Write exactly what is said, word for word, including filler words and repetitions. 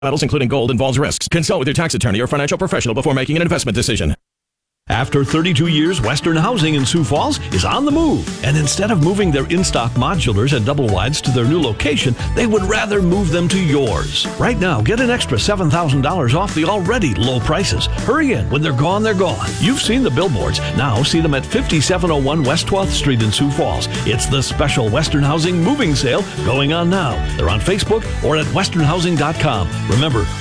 Metals, including gold, involves risks. Consult with your tax attorney or financial professional before making an investment decision. After thirty-two years, Western Housing in Sioux Falls is on the move. And instead of moving their in-stock modulars and double wides to their new location, they would rather move them to yours. Right now, get an extra seven thousand dollars off the already low prices. Hurry in. When they're gone, they're gone. You've seen the billboards. Now see them at fifty-seven oh one West twelfth Street in Sioux Falls. It's the special Western Housing moving sale going on now. They're on Facebook or at western housing dot com. Remember,